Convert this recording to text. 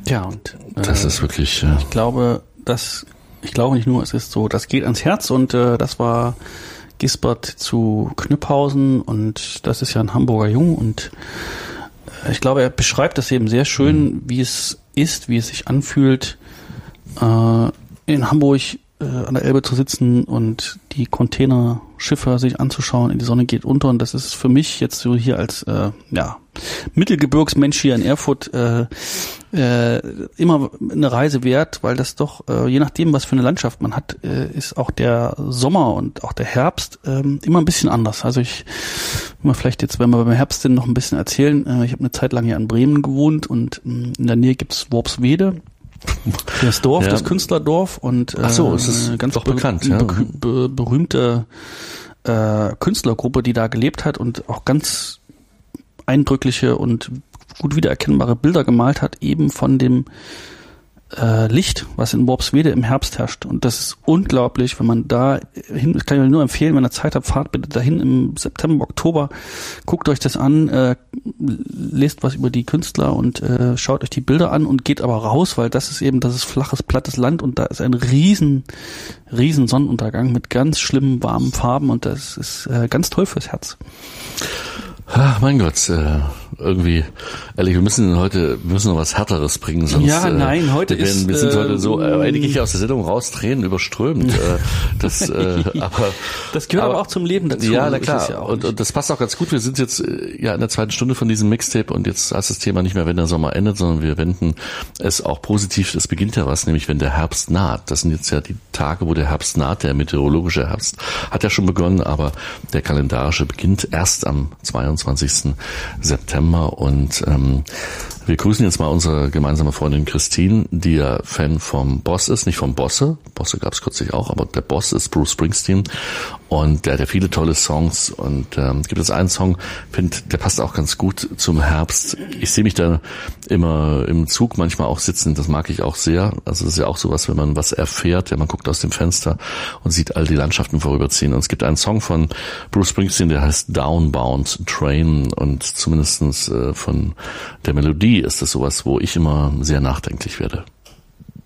Ja, und das ist wirklich... Ich glaube nicht nur, es ist so, das geht ans Herz und das war Gisbert zu Knüpphausen und das ist ja ein Hamburger Jung und ich glaube, er beschreibt das eben sehr schön, wie es ist, wie es sich anfühlt, in Hamburg an der Elbe zu sitzen und die Containerschiffe sich anzuschauen, in die Sonne geht unter und das ist für mich jetzt so hier als Mittelgebirgsmensch hier in Erfurt immer eine Reise wert, weil das doch, je nachdem, was für eine Landschaft man hat, ist auch der Sommer und auch der Herbst immer ein bisschen anders. Also vielleicht jetzt, wenn wir beim Herbst sind, noch ein bisschen erzählen. Ich habe eine Zeit lang hier in Bremen gewohnt und in der Nähe gibt's Worpswede. Das Dorf, das Künstlerdorf und es ist ganz doch bekannt, berühmte Künstlergruppe, die da gelebt hat und auch ganz eindrückliche und gut wiedererkennbare Bilder gemalt hat, eben von dem Licht, was in Worpswede im Herbst herrscht. Und das ist unglaublich, wenn man da hin, das kann ich euch nur empfehlen, wenn ihr Zeit habt, fahrt bitte dahin im September, Oktober, guckt euch das an, lest was über die Künstler und schaut euch die Bilder an und geht aber raus, weil das ist flaches, plattes Land und da ist ein riesen Sonnenuntergang mit ganz schlimmen, warmen Farben und das ist ganz toll fürs Herz. Ach, mein Gott, irgendwie, ehrlich, wir müssen noch was Härteres bringen, sonst. Ja, nein, wir sind heute so, eigentlich aus der Sendung raus, Tränen überströmt. Das gehört aber auch zum Leben dazu. Ja, na klar. Ja und das passt auch ganz gut. Wir sind jetzt in der zweiten Stunde von diesem Mixtape und jetzt heißt das Thema nicht mehr, wenn der Sommer endet, sondern wir wenden es auch positiv. Es beginnt ja was, nämlich wenn der Herbst naht. Das sind jetzt ja die Tage, wo der Herbst naht. Der meteorologische Herbst hat ja schon begonnen, aber der kalendarische beginnt erst am 22. September und wir grüßen jetzt mal unsere gemeinsame Freundin Christine, die ja Fan vom Boss ist, nicht vom Bosse gab es kürzlich auch, aber der Boss ist Bruce Springsteen und der hat ja viele tolle Songs und es gibt jetzt einen Song, der passt auch ganz gut zum Herbst. Ich sehe mich da immer im Zug manchmal auch sitzen, das mag ich auch sehr, also das ist ja auch sowas, wenn man was erfährt, man guckt aus dem Fenster und sieht all die Landschaften vorüberziehen und es gibt einen Song von Bruce Springsteen, der heißt Downbound Train und zumindestens von der Melodie ist das sowas, wo ich immer sehr nachdenklich werde.